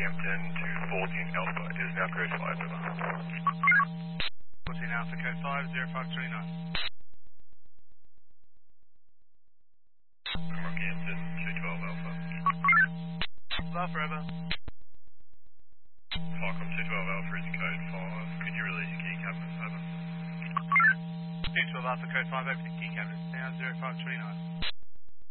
Rockhampton to 14 Alpha is now code 5, over. 14 Alpha, code 5, 0539. Rockhampton to 12 Alpha. Alpha, over. Falcon to 12 Alpha is code 5. Could you release key cabinets, over? 212 Alpha, code 5, over to key cabinet, now 0539.